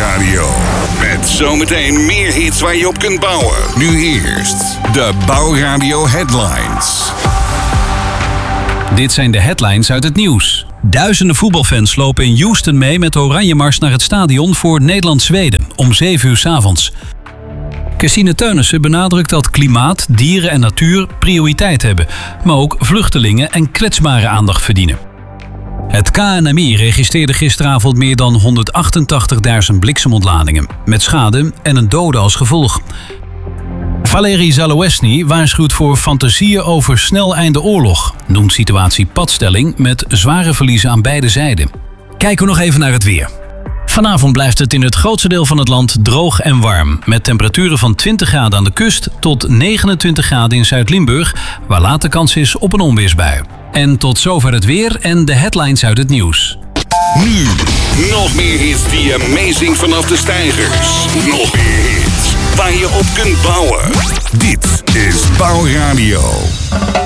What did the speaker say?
Bouwradio. Met zometeen meer hits waar je op kunt bouwen. Nu eerst de Bouwradio Headlines. Dit zijn de headlines uit het nieuws. Duizenden voetbalfans lopen in Houston mee met de Oranje Mars naar het stadion voor Nederland-Zweden om 7 uur 's avonds. Christine Teunissen benadrukt dat klimaat, dieren en natuur prioriteit hebben, maar ook vluchtelingen en kwetsbare aandacht verdienen. Het KNMI registreerde gisteravond meer dan 188.000 bliksemontladingen, met schade en een dode als gevolg. Valery Zalewski waarschuwt voor fantasieën over snel einde oorlog, noemt situatie padstelling met zware verliezen aan beide zijden. Kijken we nog even naar het weer. Vanavond blijft het in het grootste deel van het land droog en warm, met temperaturen van 20 graden aan de kust tot 29 graden in Zuid-Limburg, waar later kans is op een onweersbui. En tot zover het weer en de headlines uit het nieuws. Nu, nog meer hits die amazing vanaf de steigers. Nog meer hits waar je op kunt bouwen. Dit is Bouwradio.